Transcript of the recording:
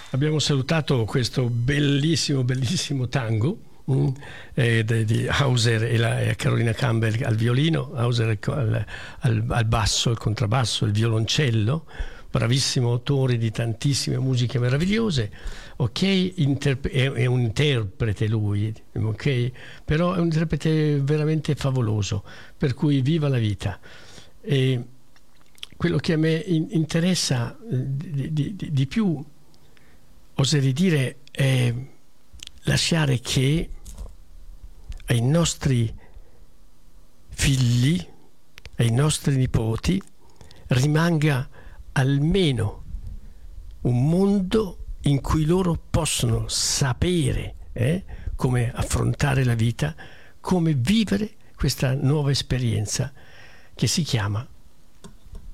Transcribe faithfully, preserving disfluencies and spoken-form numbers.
Abbiamo salutato questo bellissimo, bellissimo tango mm, eh, di, di Hauser e, la, e Carolina Campbell al violino, Hauser al, al, al basso, il contrabbasso, il violoncello, bravissimo autore di tantissime musiche meravigliose, ok, interp- è, è un interprete lui, ok, però è un interprete veramente favoloso, per cui viva la vita. E quello che a me in- interessa di, di, di, di più, oserei dire, è lasciare che ai nostri figli, ai nostri nipoti, rimanga almeno un mondo in cui loro possono sapere eh, come affrontare la vita, come vivere questa nuova esperienza che si chiama